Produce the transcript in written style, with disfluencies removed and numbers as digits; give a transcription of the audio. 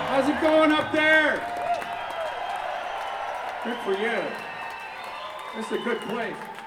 How's it going up there? Good for you. This is a good place.